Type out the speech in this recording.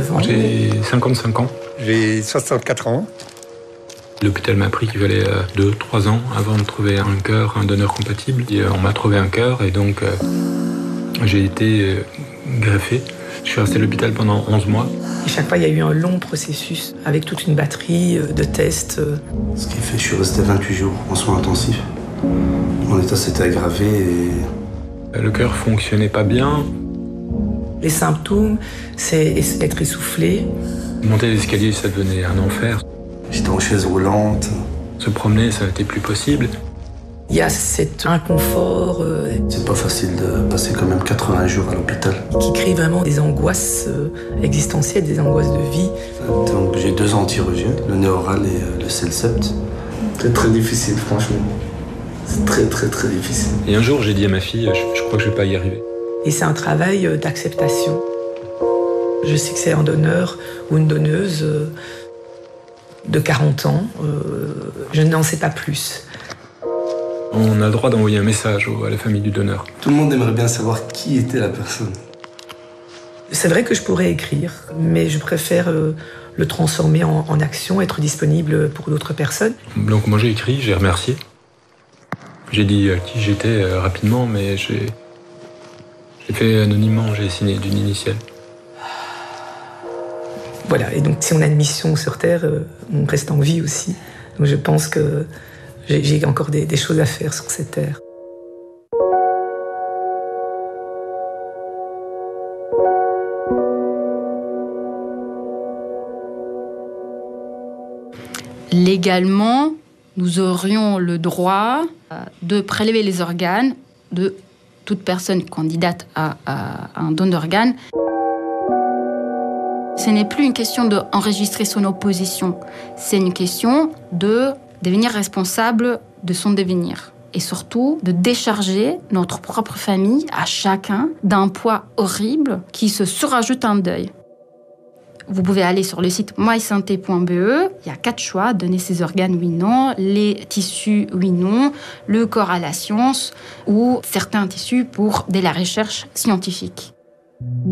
39 ans. J'ai 55 ans. J'ai 64 ans. L'hôpital m'a appris qu'il fallait 2-3 ans avant de trouver un cœur, un donneur compatible. Et on m'a trouvé un cœur et donc j'ai été greffé. Je suis resté à l'hôpital pendant 11 mois. Et chaque fois, il y a eu un long processus avec toute une batterie de tests. Ce qui fait que je suis resté 28 jours en soins intensifs. Mon état s'était aggravé et... Le cœur fonctionnait pas bien. Les symptômes, c'est être essoufflé. Monter l'escalier, ça devenait un enfer. J'étais en chaise roulante. Se promener, ça n'était plus possible. Il y a cet inconfort C'est pas facile de passer quand même 80 jours à l'hôpital. qui crée vraiment des angoisses existentielles, des angoisses de vie. Donc j'ai 2 anti-regiens, le Néoral et le Celcept. C'est très difficile, franchement. C'est très difficile. Et un jour, j'ai dit à ma fille, je crois que je vais pas y arriver. Et c'est un travail d'acceptation. Je sais que c'est un donneur ou une donneuse de 40 ans. Je n'en sais pas plus. On a le droit d'envoyer un message à la famille du donneur. Tout le monde aimerait bien savoir qui était la personne. C'est vrai que je pourrais écrire, mais je préfère le transformer en action, être disponible pour d'autres personnes. Donc moi j'ai écrit, j'ai remercié. J'ai dit qui j'étais rapidement, mais j'ai fait anonymement, j'ai signé d'une initiale. Voilà, et donc si on a une mission sur Terre, on reste en vie aussi. Donc je pense que j'ai encore des choses à faire sur cette Terre. Légalement, nous aurions le droit de prélever les organes de toute personne candidate à un don d'organes. Ce n'est plus une question d'enregistrer son opposition, c'est une question de devenir responsable de son devenir. Et surtout, de décharger notre propre famille, à chacun, d'un poids horrible qui se surajoute un deuil. Vous pouvez aller sur le site mysanté.be, il y a 4 choix, donner ses organes oui, non, les tissus oui, non, le corps à la science ou certains tissus pour de la recherche scientifique.